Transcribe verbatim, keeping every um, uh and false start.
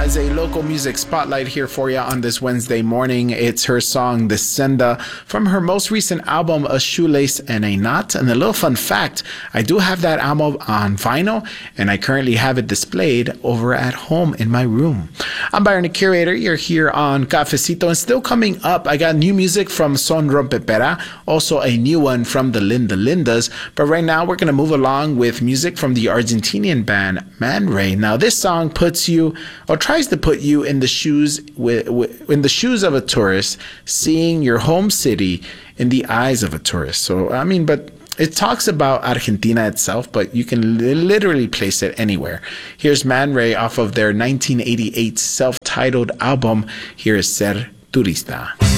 As a local music spotlight here for you on this Wednesday morning. It's her song Descenda from her most recent album A Shoelace and a Knot. And a little fun fact, I do have that album on vinyl and I currently have it displayed over at home in my room. I'm Byron the Curator. You're here on Cafecito, and still coming up, I got new music from Son Rompepera, also a new one from the Linda Lindas. But right now we're going to move along with music from the Argentinian band Man Ray. Now this song puts you or tries to put you in the shoes in the shoes of a tourist, seeing your home city in the eyes of a tourist. So I mean, but it talks about Argentina itself, but you can li- literally place it anywhere. Here's Man Ray off of their nineteen eighty-eight self-titled album. Here is Ser Turista.